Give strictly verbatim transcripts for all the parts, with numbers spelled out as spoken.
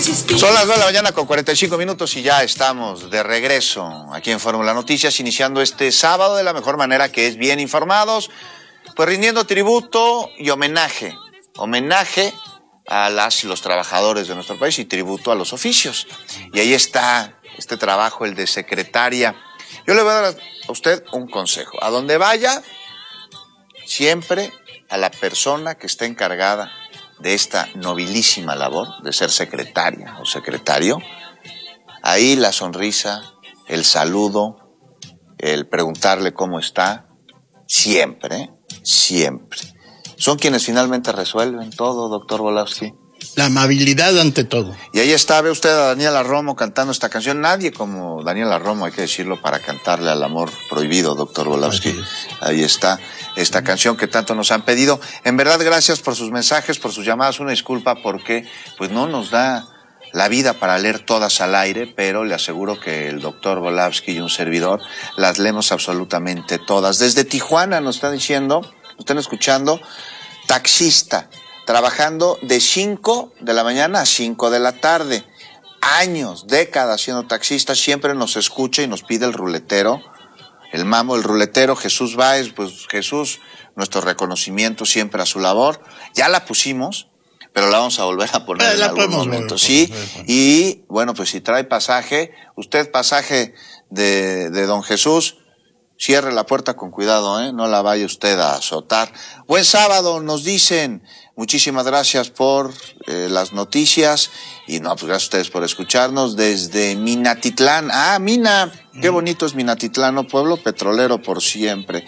resistir. Son las nueve de la mañana con cuarenta y cinco minutos y ya estamos de regreso aquí en Fórmula Noticias, iniciando este sábado de la mejor manera, que es bien informados, pues rindiendo tributo y homenaje, homenaje a las y los trabajadores de nuestro país y tributo a los oficios. Y ahí está este trabajo, el de secretaria. Yo le voy a dar a usted un consejo. A donde vaya, siempre a la persona que esté encargada de esta nobilísima labor de ser secretaria o secretario, ahí la sonrisa, el saludo, el preguntarle cómo está, siempre, siempre. Son quienes finalmente resuelven todo, doctor Volowski. La amabilidad ante todo. Y ahí está, ve usted a Daniela Romo cantando esta canción. Nadie como Daniela Romo, hay que decirlo, para cantarle al amor prohibido, doctor Volowski. Ahí está esta canción que tanto nos han pedido. En verdad, gracias por sus mensajes, por sus llamadas. Una disculpa porque pues no nos da la vida para leer todas al aire, pero le aseguro que el doctor Volowski y un servidor las leemos absolutamente todas. Desde Tijuana nos está diciendo, nos están escuchando, taxista, trabajando de cinco de la mañana a cinco de la tarde. Años, décadas siendo taxista, siempre nos escucha y nos pide el ruletero, el mamo, el ruletero, Jesús Báez. Pues Jesús, nuestro reconocimiento siempre a su labor. Ya la pusimos, pero la vamos a volver a poner eh, en algún momento, ¿sí? Y bueno, pues si trae pasaje, usted pasaje de, de don Jesús, cierre la puerta con cuidado, ¿eh? No la vaya usted a azotar. Buen sábado, nos dicen. Muchísimas gracias por eh, las noticias y no, pues gracias a ustedes por escucharnos desde Minatitlán. Ah, Mina, qué bonito es Minatitlán, ¿no? Pueblo petrolero por siempre.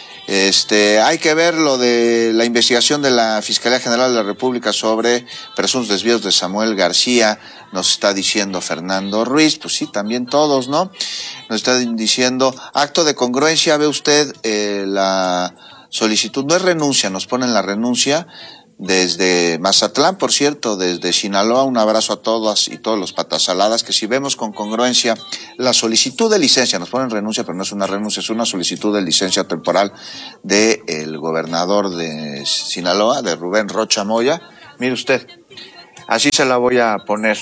Este, hay que ver lo de la investigación de la Fiscalía General de la República sobre presuntos desvíos de Samuel García, nos está diciendo Fernando Ruiz. Pues sí, también todos, ¿no? Nos está diciendo, acto de congruencia, ve usted eh, la solicitud, no es renuncia, nos ponen la renuncia desde Mazatlán, por cierto, desde Sinaloa. Un abrazo a todas y todos los patasaladas, que si vemos con congruencia la solicitud de licencia, nos ponen renuncia, pero no es una renuncia, es una solicitud de licencia temporal del gobernador de Sinaloa, de Rubén Rocha Moya. Mire usted, así se la voy a poner.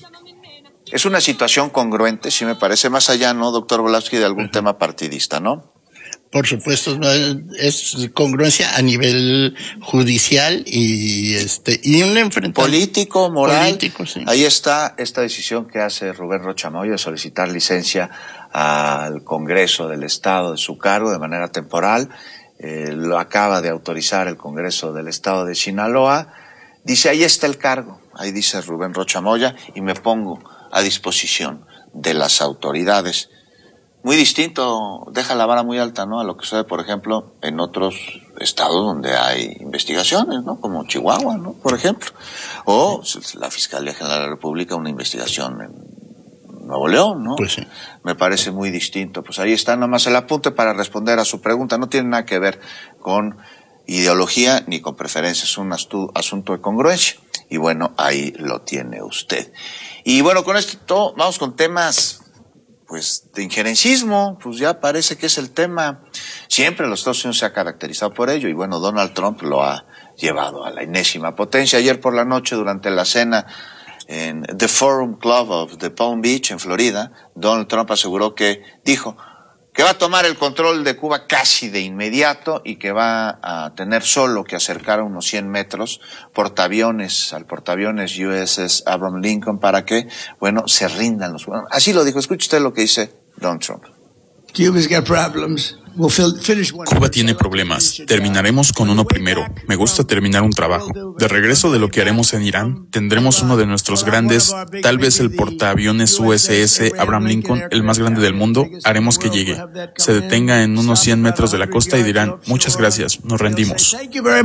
Es una situación congruente, sí me parece, más allá, ¿no, doctor Volowski, de algún tema partidista, ¿no? Por supuesto, es congruencia a nivel judicial y este y un enfrentamiento político, moral. Político, sí. Ahí está esta decisión que hace Rubén Rocha Moya de solicitar licencia al Congreso del Estado de su cargo de manera temporal. Eh, lo acaba de autorizar el Congreso del Estado de Sinaloa. Dice, ahí está el cargo, ahí dice Rubén Rocha Moya, y me pongo a disposición de las autoridades. Muy distinto, deja la vara muy alta, ¿no? A lo que sucede, por ejemplo, en otros estados donde hay investigaciones, ¿no? Como Chihuahua, ¿no? Por ejemplo. O la Fiscalía General de la República, una investigación en Nuevo León, ¿no? Pues sí. Me parece muy distinto. Pues ahí está nomás el apunte para responder a su pregunta. No tiene nada que ver con ideología ni con preferencias, es un astu- asunto de congruencia. Y bueno, ahí lo tiene usted. Y bueno, con esto vamos con temas pues de injerencismo, pues ya parece que es el tema. Siempre los Estados Unidos se ha caracterizado por ello, y bueno, Donald Trump lo ha llevado a la enésima potencia. Ayer por la noche, durante la cena en The Forum Club of the Palm Beach, en Florida, Donald Trump aseguró que, dijo, que va a tomar el control de Cuba casi de inmediato y que va a tener solo que acercar a unos cien metros portaaviones, al portaaviones U S S Abraham Lincoln, para que, bueno, se rindan los cubanos. Así lo dijo. Escuche usted lo que dice Donald Trump. Cuba's got problems. We'll finish one. Cuba tiene problemas. Terminaremos con uno primero. Me gusta terminar un trabajo. De regreso de lo que haremos en Irán, tendremos uno de nuestros grandes, tal vez el portaaviones U S S Abraham Lincoln, el más grande del mundo. Haremos que llegue, se detenga en unos cien metros de la costa y dirán, muchas gracias, nos rendimos.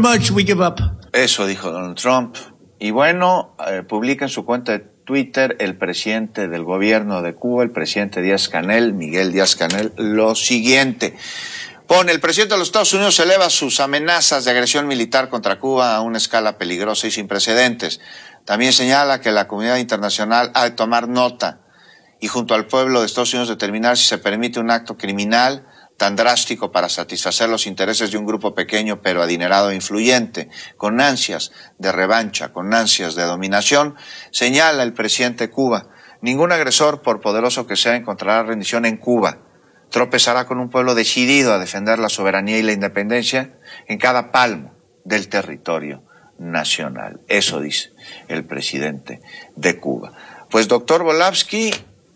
Eso dijo Donald Trump. Y bueno, eh, publica en su cuenta de Twitter el presidente del gobierno de Cuba, el presidente Díaz-Canel, Miguel Díaz-Canel, lo siguiente. Pone, el presidente de los Estados Unidos eleva sus amenazas de agresión militar contra Cuba a una escala peligrosa y sin precedentes. También señala que la comunidad internacional ha de tomar nota y junto al pueblo de Estados Unidos determinar si se permite un acto criminal tan drástico para satisfacer los intereses de un grupo pequeño pero adinerado e influyente, con ansias de revancha, con ansias de dominación, señala el presidente de Cuba: ningún agresor, por poderoso que sea, encontrará rendición en Cuba. Tropezará con un pueblo decidido a defender la soberanía y la independencia en cada palmo del territorio nacional. Eso dice el presidente de Cuba. Pues, doctor Volabsky,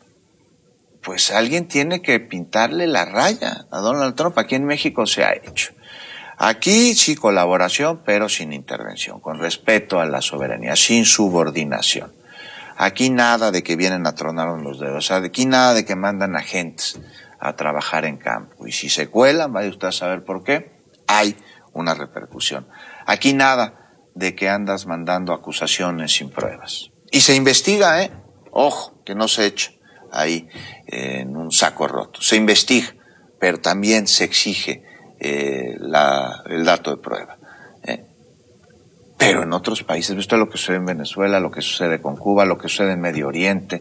pues alguien tiene que pintarle la raya a Donald Trump. Aquí en México se ha hecho. Aquí sí colaboración, pero sin intervención, con respeto a la soberanía, sin subordinación. Aquí nada de que vienen a tronarnos los dedos, o sea, aquí nada de que mandan agentes a trabajar en campo. Y si se cuelan, vaya usted a saber por qué, hay una repercusión. Aquí nada de que andas mandando acusaciones sin pruebas. Y se investiga, ¿eh? Ojo, que no se echa ahí eh, en un saco roto. Se investiga, pero también se exige eh, la, el dato de prueba. ¿eh? Pero en otros países, ¿viste lo que sucede en Venezuela, lo que sucede con Cuba, lo que sucede en Medio Oriente?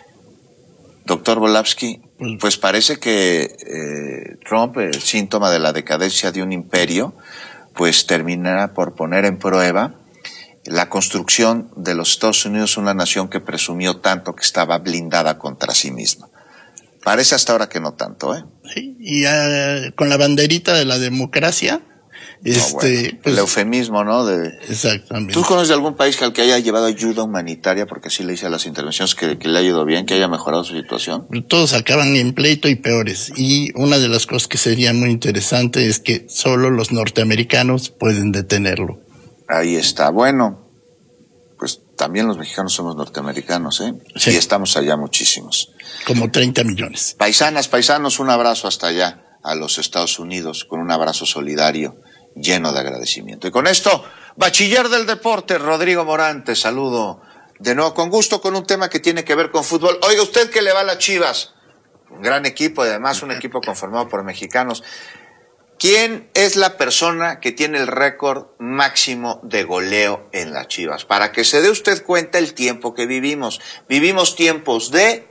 Doctor Volabsky, pues parece que eh, Trump, el síntoma de la decadencia de un imperio, pues terminará por poner en prueba la construcción de los Estados Unidos, una nación que presumió tanto que estaba blindada contra sí misma. Parece hasta ahora que no tanto, ¿eh? Sí, y uh, con la banderita de la democracia, este, no, bueno, pues, el eufemismo, ¿no? De, exactamente. ¿Tú conoces de algún país que al que haya llevado ayuda humanitaria, porque sí le hice a las intervenciones, que, que le ha ido bien, que haya mejorado su situación? Todos acaban en pleito y peores. Y una de las cosas que sería muy interesante es que solo los norteamericanos pueden detenerlo. Ahí está. Bueno, pues también los mexicanos somos norteamericanos, ¿eh? Sí. Y estamos allá muchísimos. Como treinta millones. Paisanas, paisanos, un abrazo hasta allá, a los Estados Unidos, con un abrazo solidario, lleno de agradecimiento. Y con esto, bachiller del deporte, Rodrigo Morán, te saludo de nuevo con gusto con un tema que tiene que ver con fútbol. Oiga, usted que le va a las Chivas, un gran equipo y además un equipo conformado por mexicanos. ¿Quién es la persona que tiene el récord máximo de goleo en las Chivas? Para que se dé usted cuenta el tiempo que vivimos. Vivimos tiempos de...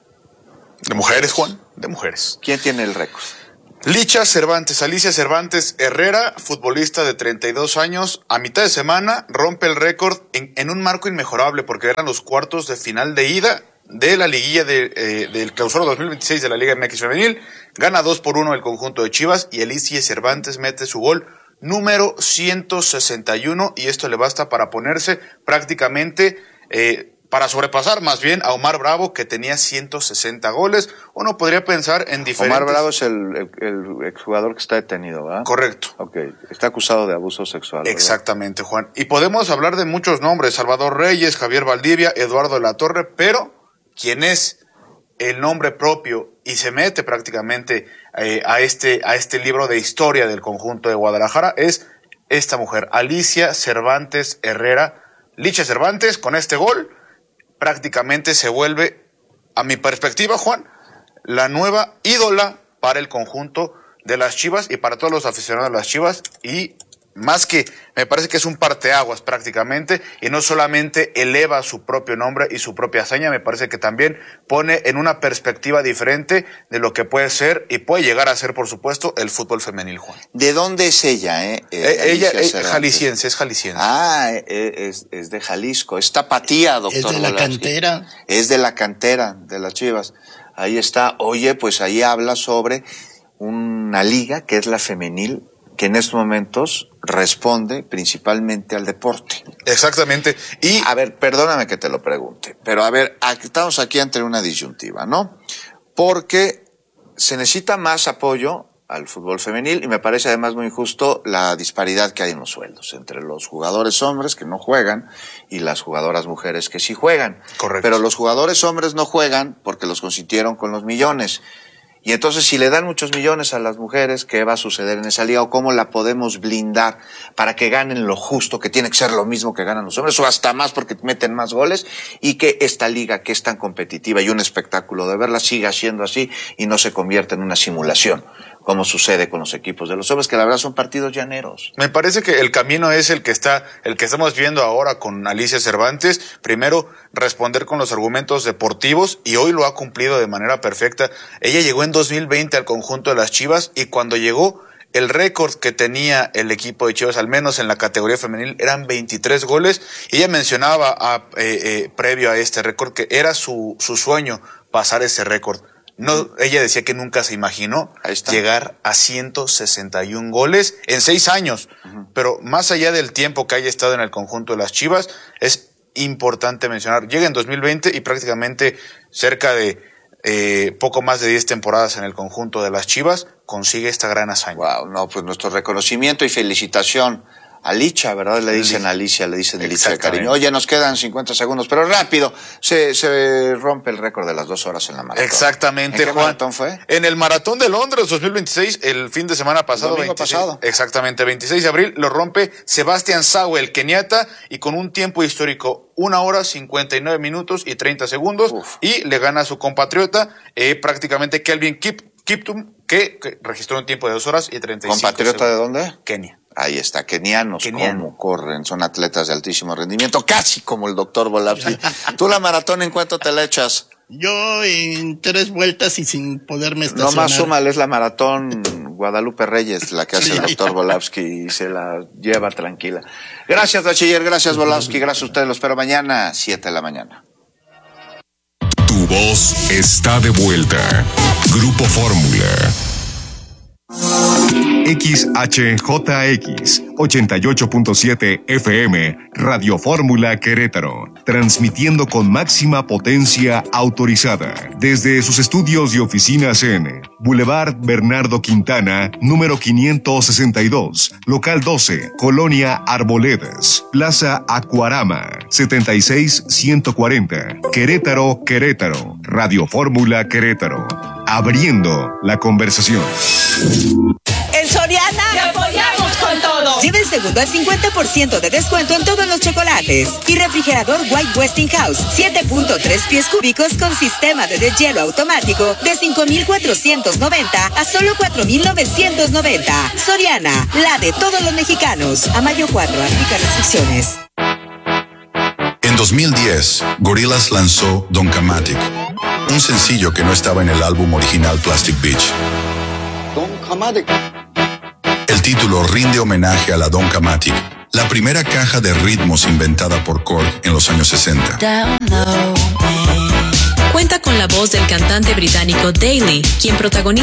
De mujeres, Juan, de mujeres. ¿Quién tiene el récord? Licha Cervantes, Alicia Cervantes Herrera, futbolista de treinta y dos años, a mitad de semana rompe el récord en, en un marco inmejorable porque eran los cuartos de final de ida de la liguilla de, eh, del clausura dos mil veintiséis de la Liga M X Femenil. Gana dos por uno el conjunto de Chivas y Alicia Cervantes mete su gol número ciento sesenta y uno y esto le basta para ponerse prácticamente... Eh, para sobrepasar más bien a Omar Bravo, que tenía ciento sesenta goles. Uno podría pensar en diferentes... Omar Bravo es el, el, el exjugador que está detenido, ¿verdad? Correcto. Ok, está acusado de abuso sexual, ¿verdad? Exactamente, Juan. Y podemos hablar de muchos nombres, Salvador Reyes, Javier Valdivia, Eduardo de la Torre, pero quien es el nombre propio y se mete prácticamente eh, a este a este libro de historia del conjunto de Guadalajara es esta mujer, Alicia Cervantes Herrera. Licha Cervantes, con este gol, prácticamente se vuelve, a mi perspectiva, Juan, la nueva ídola para el conjunto de las Chivas y para todos los aficionados de las Chivas, y más que, me parece que es un parteaguas prácticamente, y no solamente eleva su propio nombre y su propia hazaña, me parece que también pone en una perspectiva diferente de lo que puede ser y puede llegar a ser, por supuesto, el fútbol femenil, Juan. ¿De dónde es ella, eh? eh ella es jalisciense, es jalisciense. Ah, es, es de Jalisco, es tapatía, doctor. Es de la Volabsky. cantera. Es de la cantera de las Chivas. Ahí está. Oye, pues ahí habla sobre una liga que es la femenil, que en estos momentos responde principalmente al deporte. Exactamente. Y a ver, perdóname que te lo pregunte, pero a ver, estamos aquí ante una disyuntiva, ¿no? Porque se necesita más apoyo al fútbol femenil y me parece además muy injusto la disparidad que hay en los sueldos entre los jugadores hombres que no juegan y las jugadoras mujeres que sí juegan. Correcto. Pero los jugadores hombres no juegan porque los consintieron con los millones. Y entonces, si le dan muchos millones a las mujeres, ¿qué va a suceder en esa liga? ¿O cómo la podemos blindar para que ganen lo justo, que tiene que ser lo mismo que ganan los hombres, o hasta más porque meten más goles, y que esta liga, que es tan competitiva y un espectáculo de verla, siga siendo así y no se convierta en una simulación, como sucede con los equipos de los hombres, que la verdad son partidos llaneros. Me parece que el camino es el que está, el que estamos viendo ahora con Alicia Cervantes. Primero, responder con los argumentos deportivos, y hoy lo ha cumplido de manera perfecta. Ella llegó en dos mil veinte al conjunto de las Chivas, y cuando llegó, el récord que tenía el equipo de Chivas, al menos en la categoría femenil, eran veintitrés goles. Y ella mencionaba a, eh, eh, previo a este récord que era su, su sueño pasar ese récord. No, ella decía que nunca se imaginó llegar a ciento sesenta y un goles en seis años. Uh-huh. Pero más allá del tiempo que haya estado en el conjunto de las Chivas, es importante mencionar, llega en dos mil veinte y prácticamente cerca de eh, poco más de diez temporadas en el conjunto de las Chivas, consigue esta gran hazaña. Wow, no, pues nuestro reconocimiento y felicitación a Licha, ¿verdad? Le dicen a Alicia, le dicen Licha de cariño. Oye, nos quedan cincuenta segundos, pero rápido, se, se rompe el récord de las dos horas en la maratón. Exactamente, ¿En qué Juan. maratón fue? En el Maratón de Londres dos mil veintiséis, el fin de semana pasado. El domingo veintiséis, pasado. Exactamente, veintiséis de abril, lo rompe Sebastián Sawe, el keniata, y con un tiempo histórico, una hora, cincuenta y nueve minutos y treinta segundos, Uf. y le gana a su compatriota, eh, prácticamente Kelvin Kip, Kiptum, que, que registró un tiempo de dos horas y treinta y cinco ¿Compatriota segundos. de dónde? Kenia. Ahí está, kenianos, Keniano. cómo corren, son atletas de altísimo rendimiento, casi como el doctor Volapsky. ¿Tú la maratón en cuánto te la echas? Yo en tres vueltas y sin poderme estacionar. No más súmale, es la maratón Guadalupe Reyes la que hace sí. el doctor Volapsky y se la lleva tranquila. Gracias, bachiller, gracias, Volapsky, gracias a ustedes, los espero mañana, siete de la mañana. Tu voz está de vuelta. Grupo Fórmula. X H J X ochenta y ocho punto siete F M Radio Fórmula Querétaro, transmitiendo con máxima potencia autorizada desde sus estudios y oficinas en Boulevard Bernardo Quintana, número quinientos sesenta y dos, local doce, Colonia Arboledas, Plaza Acuarama, setenta y seis ciento cuarenta, Querétaro, Querétaro. Radio Fórmula Querétaro, abriendo la conversación. En Soriana ¡te apoyamos con todo! Lleva el segundo al cincuenta por ciento de descuento en todos los chocolates. Y refrigerador White Westinghouse, siete punto tres pies cúbicos con sistema de deshielo automático de cinco mil cuatrocientos noventa a solo cuatro mil novecientos noventa. Soriana, la de todos los mexicanos. A mayo cuatro, aplica restricciones. En dos mil diez, Gorillaz lanzó Donkamatic, un sencillo que no estaba en el álbum original Plastic Beach. Donkamatic. El título rinde homenaje a la Donkamatic, la primera caja de ritmos inventada por Korg en los años sesenta. Cuenta con la voz del cantante británico Daly, quien protagoniza